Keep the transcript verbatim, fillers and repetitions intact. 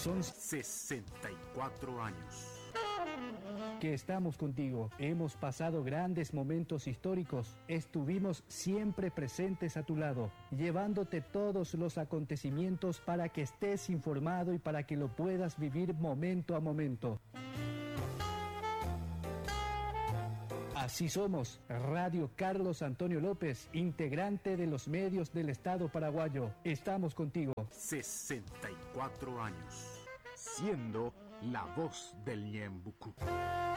Son sesenta y cuatro años que estamos contigo. Hemos pasado grandes momentos históricos. Estuvimos siempre presentes a tu lado, llevándote todos los acontecimientos para que estés informado y para que lo puedas vivir momento a momento. Así somos, Radio Carlos Antonio López, integrante de los medios del Estado paraguayo. Estamos contigo. sesenta y cuatro años, siendo la voz del Ñembucú.